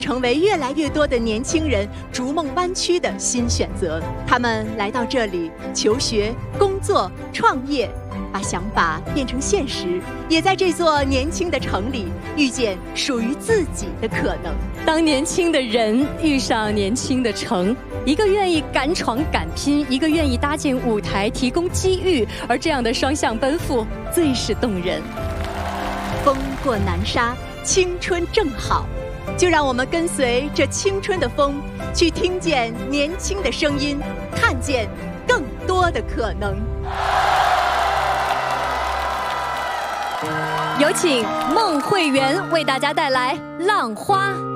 成为越来越多的年轻人逐梦湾区的新选择。他们来到这里求学、工作、创业，把想法变成现实，也在这座年轻的城里遇见属于自己的可能。 当年轻的人遇上年轻的城，一个愿意敢闯敢拼，一个愿意搭建舞台提供机遇，而这样的双向奔赴最是动人。 风过南沙，青春正好，就让我们跟随这青春的风，去听见年轻的声音，看见更多的可能。 有请孟慧圆为大家带来《浪花》。